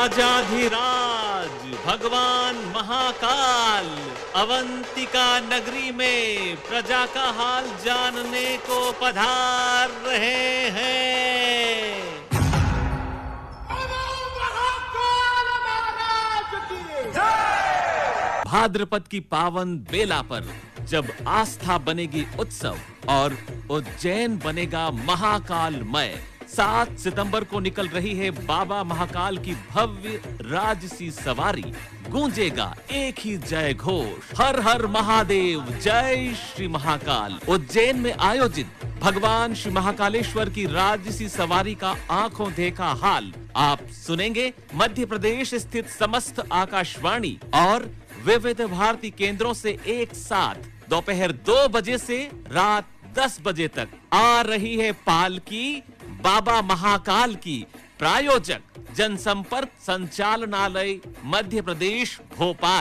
राजाधिराज भगवान महाकाल अवंतिका नगरी में प्रजा का हाल जानने को पधार रहे हैं। भाद्रपद की पावन बेला पर जब आस्था बनेगी उत्सव और उज्जैन बनेगा महाकालमय, 7 सितंबर को निकल रही है बाबा महाकाल की भव्य राजसी सवारी। गूंजेगा एक ही जय घोष, हर हर महादेव, जय श्री महाकाल। उज्जैन में आयोजित भगवान श्री महाकालेश्वर की राजसी सवारी का आंखों देखा हाल आप सुनेंगे मध्य प्रदेश स्थित समस्त आकाशवाणी और विविध भारती केंद्रों से एक साथ दोपहर 2 बजे से रात 10 बजे तक। आ रही है पालकी बाबा महाकाल की। प्रायोजक जनसंपर्क संचालनालय मध्य प्रदेश भोपाल।